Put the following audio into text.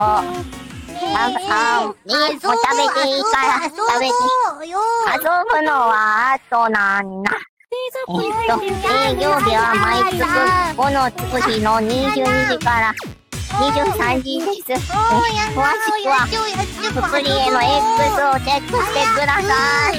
にも食べていいから食べて。遊ぶのはあとなんだ。営業日は毎月5のつく日の22時から23時です。詳しくは、ププリエの X をチェックしてください。